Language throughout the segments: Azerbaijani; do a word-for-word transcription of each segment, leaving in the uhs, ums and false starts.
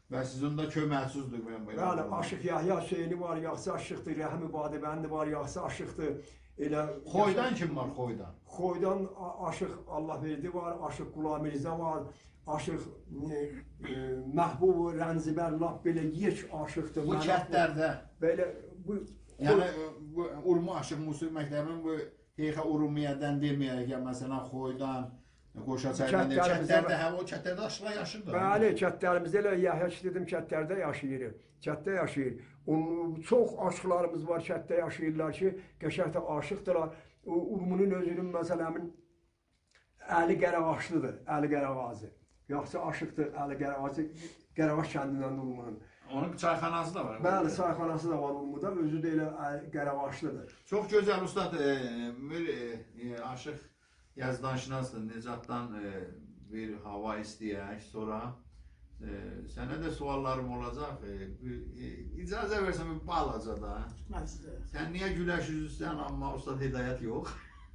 Və sizin də köməksizdir mən belə. Bəli, Aşıq Yahya Hüseyni var, yaxşı aşıqdır, Rəhmi Badibəndi var, yaxşı aşıqdır. Elə Xoydan kim var Xoydan? Xoydan Aşıq Allahverdi var, Aşıq Qulam Mirzə var, Aşıq e, e, Məhbub Rənzibər lap belə yeç aşıqdır. Bu kətlərdə belə bu yəni bu Urmu Aşıq Musiqi Məktəbinin bu Heyxə Urumiyədən deməyək ya məsələn Xoydan Qoşa çaydan kətlərdə hə o kətlərdə aşıqlar yaşırdı. Bəli, kətlərimizdə elə Yahya dedim kətlərdə yaşayır. Kətdə yaşayır. Onun çox aşıqlarımız var kətdə yaşayırlar ki, qəşəngdə aşıqdırlar. Urmunun özünün məsələmin Əli Qərəvaşlıdır, Əli Qərəvazı. Yaxşı aşıqdır Əli Qərəvazı, Qərəvaş kəndindən Urmunun. Onun çayxanası da var. Bəli, çayxanası da var Urmuda, özü də elə Qərəvaşlıdır. Çox gözəl ustad, aşıq yazdanşınasdır, Necatdan e, bir hava istəyək, sonra e, sənə də suallarım olacaq. E, e, icazə versən bir balaca da. Mən sizə. Sən niyə güləş üzüsən, amma ustad Hidayət yox?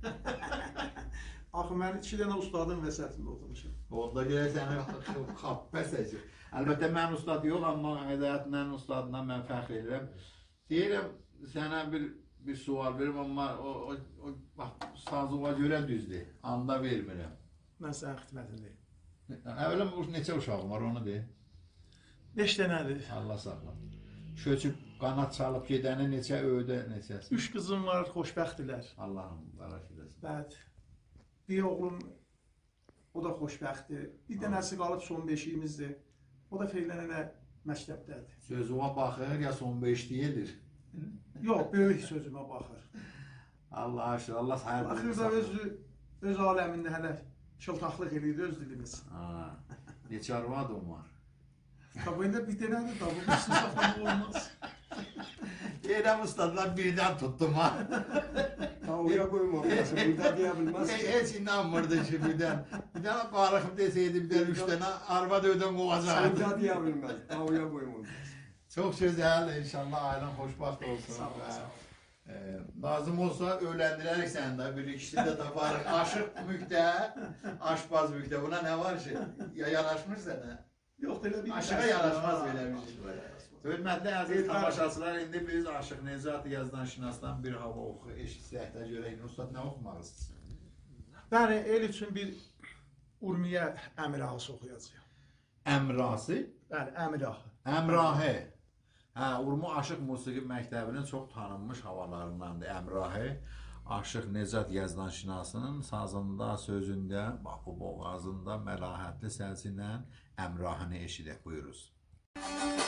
Axı mən iki dənə ustadın vəsətində oturmuşam. Onda görə səni xappə seçir. Əlbəttə mən ustad yox, amma Hidayətlə ustadından mən fəxr edirəm. Deyirəm, sənə bir bir sual verim, amma o, o, o bax, sazığa görə düzdür, anda vermirəm. Mən sənin xidmətindeyim. Əvvələn neçə uşağım var, onu deyim. Beş dənədir. Allah saxla. Köçüb, qanat çalıb gedəni neçə öydə, neçəsi? Üç qızım var, xoşbəxtdirlər. Allahım, barak eləsin. Bəli. Bir oğlum, o da xoşbəxtdir. Bir dənəsi qalıb son beşiyimizdir. O da feylənənə məktəbdədir. Sözüma baxır, ya son beş deyilir. Yox, böyük sözümə baxır. Allah aşkına, Allah hayır. Baxır da öz, öz aləmində hələ şıltaqlıq edir öz dilimiz. Ha, neçə arvadım var? Qabında bir dənədir, qabında üstü saxlamaq olmaz. Deyirəm ustadlar birdən tuttum ha. Tavıya qoymamışsın, burada deyə bilməzsin. Heç inanmırdı ki birdən. Bir dənə qarıxıb deseydi, bir dənə üç dənə arvad ödən qovacaq. Sən deyə bilməz, tavıya qoymamışsın. Çok güzel, inşallah ailen hoşbaht olsun. Sağ ol. Ee, lazım olsa öğlendirerek sen de bir ikisi de taparız. Aşık mükte, aşpaz mükte. Buna ne var ki? Ya yaraşmış sana. Yok öyle bir Aşığa yaraşmaz böyle bir şey. Hürmetli aziz tamaşaçılar, indi biz Aşıq Necat Yazdanşinasdan bir hava oxu eşitsək də görək. Ustad nə oxumalısınız? Bəli, el üçün bir Urmiyə Əmirahısı oxuyacağım. Əmrası? Bəli, Əmirahı. Əmrahı. Hə, Urmu Aşıq Musiqi Məktəbinin çox tanınmış havalarındandır Əmrahı. Aşıq Necat Yazdanşinasının sazında, sözündə, bax bu boğazında məlahətli səsi ilə Əmrahını eşidək, buyuruz.